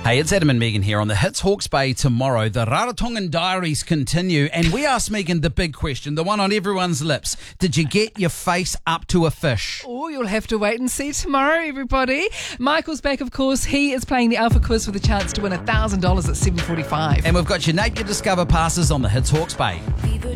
Hey, it's Adam and Megan here on the Hits Hawke's Bay tomorrow. The Rarotongan Diaries continue, and we asked Megan the big question, the one on everyone's lips. Did you get your face up to a fish? Oh, you'll have to wait and see tomorrow, everybody. Michael's back, of course. He is playing the Alpha Quiz with a chance to win $1,000 at 7:45. And we've got your Napier Discover passes on the Hits Hawke's Bay.